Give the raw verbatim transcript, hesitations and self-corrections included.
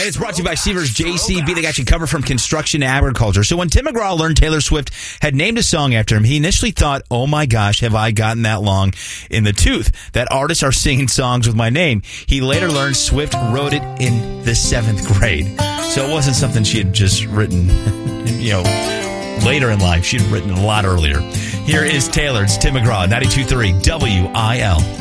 It's brought to you by Seavers J C B. They got you covered from construction to agriculture. So when Tim McGraw learned Taylor Swift had named a song after him, he initially thought, oh my gosh, have I gotten that long in the tooth that artists are singing songs with my name. He later learned Swift wrote it in the seventh grade. So it wasn't something she had just written, you know, later in life. She had written a lot earlier. Here is Taylor. It's Tim McGraw, ninety-two point three W I L.